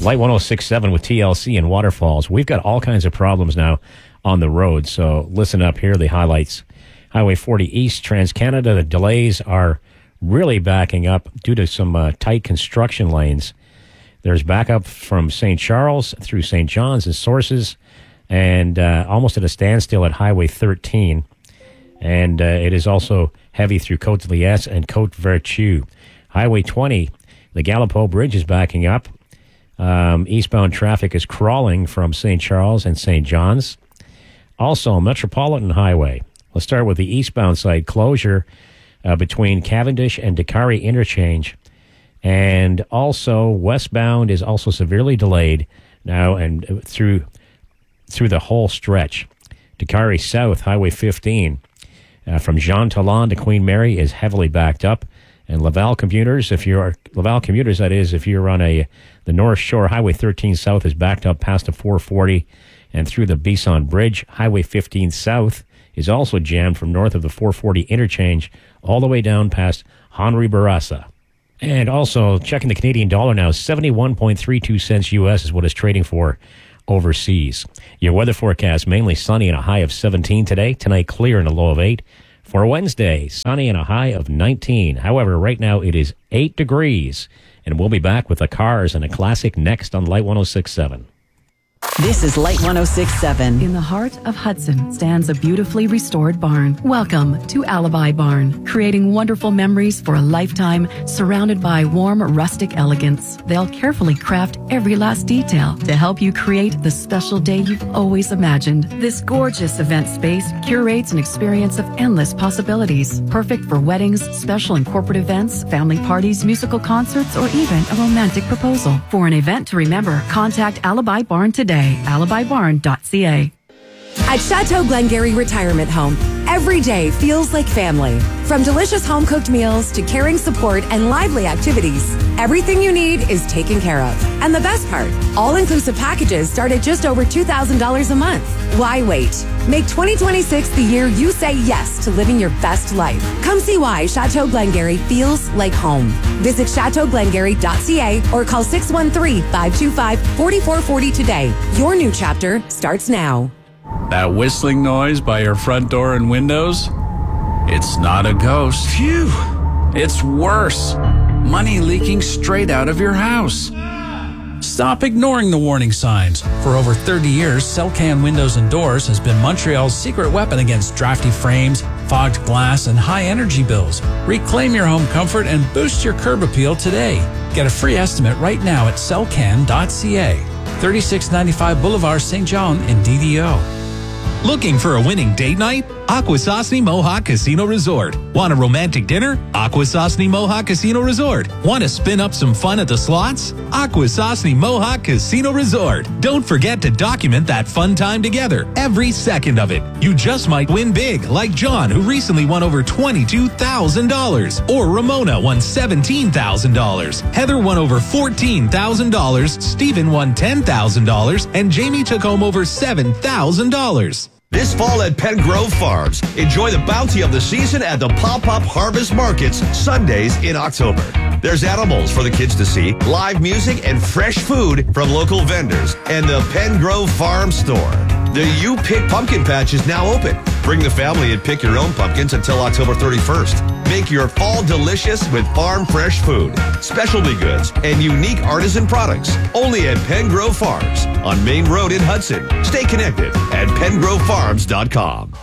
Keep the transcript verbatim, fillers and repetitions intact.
Light one oh six point seven with T L C and Waterfalls. We've got all kinds of problems now on the road, so listen up. Here are the highlights. Highway forty East, Trans-Canada, the delays are really backing up due to some uh, tight construction lanes. There's backup from Saint Charles through Saint John's and Sources, and uh, almost at a standstill at Highway thirteen. And uh, it is also heavy through Côte de Liesse and Côte Vertu. Highway twenty, the Gallipo Bridge is backing up. Um, eastbound traffic is crawling from Saint Charles and Saint John's. Also, Metropolitan Highway. Let's start with the eastbound side closure uh, between Cavendish and Dakari Interchange. And also, westbound is also severely delayed now and through through the whole stretch. Dakari South, Highway fifteen, uh, from Jean Talon to Queen Mary is heavily backed up. And Laval commuters, if you're Laval commuters, that is, if you're on a the North Shore, Highway thirteen South is backed up past the four forty and through the Bisson Bridge. Highway fifteen South is also jammed from north of the four forty interchange all the way down past Henri Bourassa. And also, checking the Canadian dollar now, seventy-one point three two cents U S is what it's trading for overseas. Your weather forecast, mainly sunny and a high of seventeen today. Tonight, clear and a low of eight. For Wednesday, sunny and a high of nineteen. However, right now it is eight degrees. And we'll be back with the Cars and a classic next on Light one oh six point seven. This is Light one oh six point seven. In the heart of Hudson stands a beautifully restored barn. Welcome to Alibi Barn, creating wonderful memories for a lifetime, surrounded by warm, rustic elegance. They'll carefully craft every last detail to help you create the special day you've always imagined. This gorgeous event space curates an experience of endless possibilities, perfect for weddings, special and corporate events, family parties, musical concerts, or even a romantic proposal. For an event to remember, contact Alibi Barn today. alibi barn dot c a. At Chateau Glengarry Retirement Home, every day feels like family. From delicious home-cooked meals to caring support and lively activities, everything you need is taken care of. And the best part, all-inclusive packages start at just over two thousand dollars a month. Why wait? Make twenty twenty-six the year you say yes to living your best life. Come see why Chateau Glengarry feels like home. Visit chateau glengarry dot c a or call six one three, five two five, four four four zero today. Your new chapter starts now. That whistling noise by your front door and windows? It's not a ghost. Phew! It's worse. Money leaking straight out of your house. Stop ignoring the warning signs. For over thirty years, Celcan Windows and Doors has been Montreal's secret weapon against drafty frames, fogged glass, and high energy bills. Reclaim your home comfort and boost your curb appeal today. Get a free estimate right now at celcan dot c a. thirty-six ninety-five Boulevard Saint John in D D O. Looking for a winning date night? Akwesasne Mohawk Casino Resort. Want a romantic dinner? Akwesasne Mohawk Casino Resort. Want to spin up some fun at the slots? Akwesasne Mohawk Casino Resort. Don't forget to document that fun time together, every second of it. You just might win big, like John, who recently won over twenty-two thousand dollars. Or Ramona won seventeen thousand dollars. Heather won over fourteen thousand dollars. Stephen won ten thousand dollars. And Jamie took home over seven thousand dollars. This fall at Penn Grove Farms, enjoy the bounty of the season at the Pop-Up Harvest Markets, Sundays in October. There's animals for the kids to see, live music, and fresh food from local vendors, and the Penn Grove Farm Store. The You Pick Pumpkin Patch is now open. Bring the family and pick your own pumpkins until October thirty-first. Make your fall delicious with farm fresh food, specialty goods, and unique artisan products. Only at Penn Grove Farms on Main Road in Hudson. Stay connected at penn grove farms dot com.